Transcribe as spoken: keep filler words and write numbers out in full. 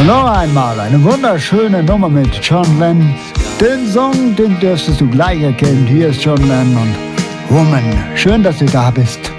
Und noch einmal eine wunderschöne Nummer mit John Lennon. Den Song, den dürftest du gleich erkennen. Hier ist John Lennon und Woman. Schön, dass du da bist.